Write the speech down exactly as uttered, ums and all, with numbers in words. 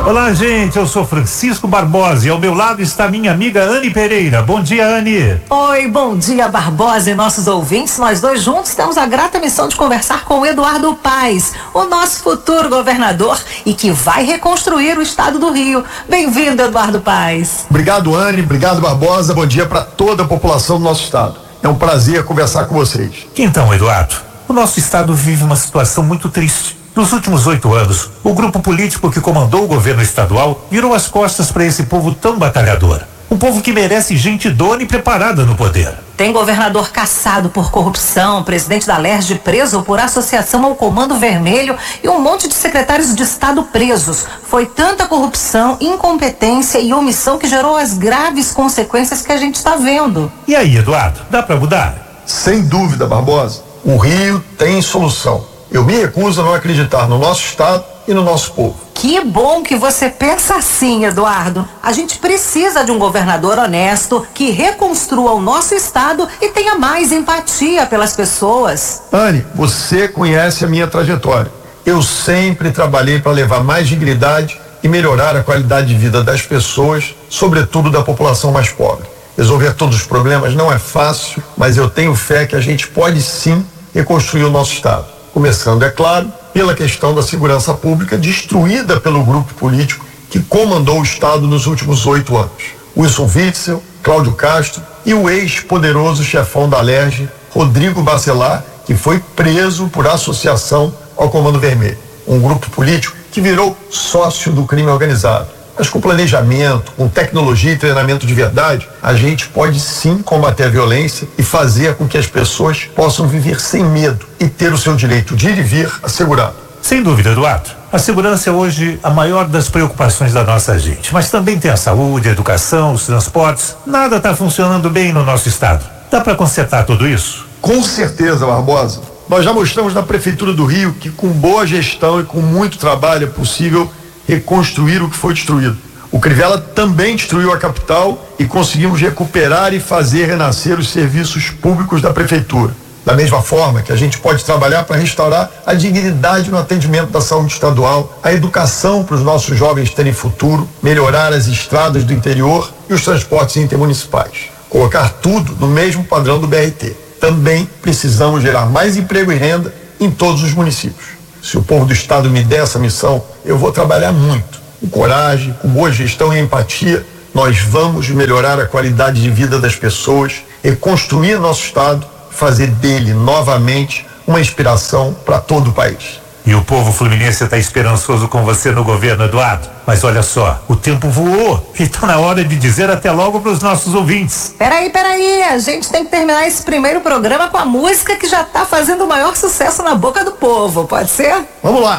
Olá, gente, eu sou Francisco Barbosa e ao meu lado está minha amiga Anne Pereira. Bom dia, Anne. Oi, bom dia, Barbosa e nossos ouvintes. Nós dois juntos temos a grata missão de conversar com o Eduardo Paes, o nosso futuro governador e que vai reconstruir o estado do Rio. Bem-vindo, Eduardo Paes. Obrigado, Anne. Obrigado, Barbosa. Bom dia para toda a população do nosso estado. É um prazer conversar com vocês. Então, Eduardo, o nosso estado vive uma situação muito triste. Nos últimos oito anos, o grupo político que comandou o governo estadual virou as costas para esse povo tão batalhador. Um povo que merece gente idônea e preparada no poder. Tem governador caçado por corrupção, presidente da Alerj preso por associação ao Comando Vermelho e um monte de secretários de Estado presos. Foi tanta corrupção, incompetência e omissão que gerou as graves consequências que a gente está vendo. E aí, Eduardo, dá para mudar? Sem dúvida, Barbosa. O Rio tem solução. Eu me recuso a não acreditar no nosso estado e no nosso povo. Que bom que você pensa assim, Eduardo. A gente precisa de um governador honesto que reconstrua o nosso estado e tenha mais empatia pelas pessoas. Anne, você conhece a minha trajetória. Eu sempre trabalhei para levar mais dignidade e melhorar a qualidade de vida das pessoas, sobretudo da população mais pobre. Resolver todos os problemas não é fácil, mas eu tenho fé que a gente pode sim reconstruir o nosso estado. Começando, é claro, pela questão da segurança pública destruída pelo grupo político que comandou o estado nos últimos oito anos. Wilson Witzel, Cláudio Castro e o ex-poderoso chefão da Alerj, Rodrigo Bacelar, que foi preso por associação ao Comando Vermelho. Um grupo político que virou sócio do crime organizado. Mas com planejamento, com tecnologia e treinamento de verdade, a gente pode sim combater a violência e fazer com que as pessoas possam viver sem medo e ter o seu direito de ir e vir assegurado. Sem dúvida, Eduardo. A segurança é hoje a maior das preocupações da nossa gente. Mas também tem a saúde, a educação, os transportes. Nada está funcionando bem no nosso estado. Dá para consertar tudo isso? Com certeza, Barbosa. Nós já mostramos na Prefeitura do Rio que com boa gestão e com muito trabalho é possível reconstruir o que foi destruído. O Crivella também destruiu a capital e conseguimos recuperar e fazer renascer os serviços públicos da Prefeitura. Da mesma forma que a gente pode trabalhar para restaurar a dignidade no atendimento da saúde estadual, a educação para os nossos jovens terem futuro, melhorar as estradas do interior e os transportes intermunicipais. Colocar tudo no mesmo padrão do B R T. Também precisamos gerar mais emprego e renda em todos os municípios. Se o povo do estado me der essa missão, eu vou trabalhar muito. Com coragem, com boa gestão e empatia, nós vamos melhorar a qualidade de vida das pessoas, reconstruir nosso estado, fazer dele novamente uma inspiração para todo o país. E o povo fluminense está esperançoso com você no governo, Eduardo. Mas olha só, o tempo voou e está na hora de dizer até logo para os nossos ouvintes. Peraí, peraí, a gente tem que terminar esse primeiro programa com a música que já está fazendo o maior sucesso na boca do povo, pode ser? Vamos lá!